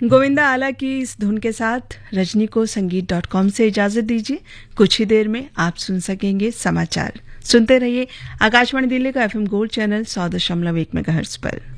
गोविंदा आला की इस धुन के साथ रजनी को संगीत.com से इजाजत दीजिए। कुछ ही देर में आप सुन सकेंगे समाचार। सुनते रहिए आकाशवाणी दिल्ली का FM गोल्ड चैनल 100.1 मेगाहर्ट्ज पर।